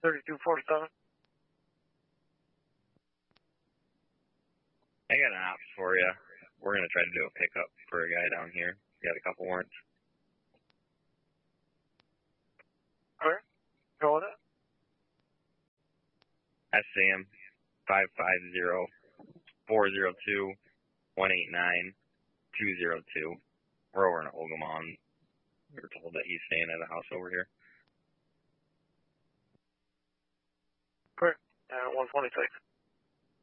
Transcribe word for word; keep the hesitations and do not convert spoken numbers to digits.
thirty-two forty-seven. I got an ops for you. We're going to try to do a pickup for a guy down here. Got a couple warrants. Alright, go with it. S M five five zero, four zero two, one eight nine, two zero two. We're over in Ogama. We were told that he's staying at a house over here. Great. Uh, one twenty-six.